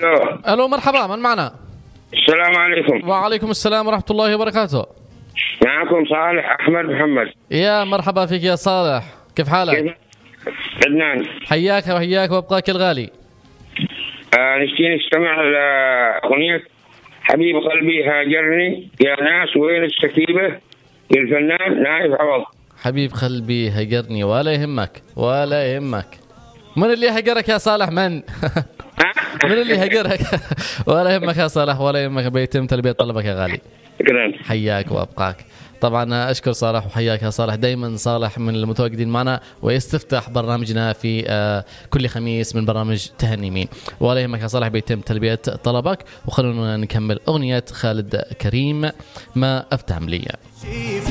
الو مرحبا، من معنا؟ السلام عليكم. وعليكم السلام ورحمة الله وبركاته. معكم صالح أحمد محمد. يا مرحبا فيك يا صالح، كيف حالك؟ عدنان. حياك وحياك وابقاك الغالي. نشتي نستمع لأغنية حبيب قلبي هاجرني يا ناس وين السكيبة للفنان نايف عوض. حبيب قلبي هجرني ولا يهمك ولا يهمك. من اللي هجرك يا صالح؟ من اللي هجرك؟ ولا يهمك يا صالح ولا يهمك، بيتم تلبية طلبك يا غالي. شكرا. حياك وابقاك. طبعا اشكر صالح وحياك يا صالح. دائما صالح من المتواجدين معنا ويستفتح برنامجنا في كل خميس من برنامج تهني مين. ولا يهمك يا صالح، بيتم تلبية طلبك. وخلونا نكمل أغنية خالد كريم ما أفتهم لي.